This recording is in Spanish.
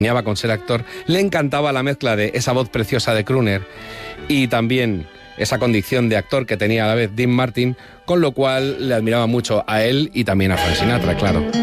soñaba con ser actor, le encantaba la mezcla de esa voz preciosa de crooner y también esa condición de actor que tenía a la vez Dean Martin, con lo cual le admiraba mucho a él y también a Frank Sinatra, claro.